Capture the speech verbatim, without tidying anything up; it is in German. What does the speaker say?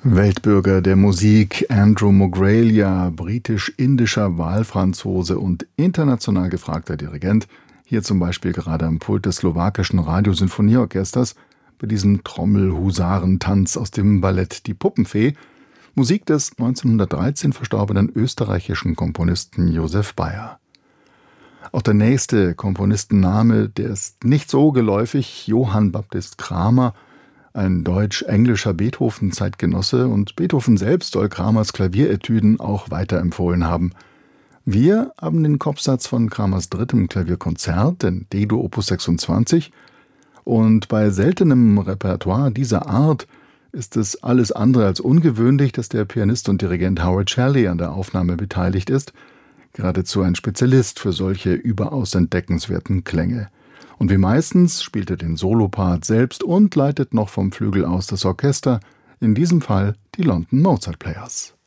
Weltbürger der Musik Andrew Mogralia, britisch-indischer Wahlfranzose und international gefragter Dirigent, hier zum Beispiel gerade am Pult des slowakischen Radiosinfonieorchesters bei diesem Trommel-Husarentanz aus dem Ballett Die Puppenfee, Musik des neunzehnhundertdreizehn verstorbenen österreichischen Komponisten Josef Beyer. Auch der nächste Komponistenname, der ist nicht so geläufig, Johann Baptist Cramer, ein deutsch-englischer Beethoven-Zeitgenosse, und Beethoven selbst soll Cramers Klavieretüden auch weiterempfohlen haben. Wir haben den Kopfsatz von Cramers drittem Klavierkonzert, den D-Dur Opus sechsundzwanzig, und bei seltenem Repertoire dieser Art ist es alles andere als ungewöhnlich, dass der Pianist und Dirigent Howard Shelley an der Aufnahme beteiligt ist, geradezu ein Spezialist für solche überaus entdeckenswerten Klänge. Und wie meistens spielt er den Solopart selbst und leitet noch vom Flügel aus das Orchester, in diesem Fall die London Mozart Players.